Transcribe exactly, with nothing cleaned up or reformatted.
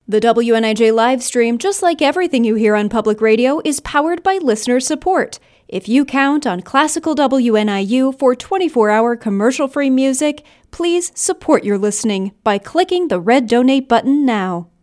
The W N I J live stream, just like everything you hear on public radio, is powered by listener support. If you count on Classical W N I U for twenty-four hour commercial-free music, please support your listening by clicking the red donate button now.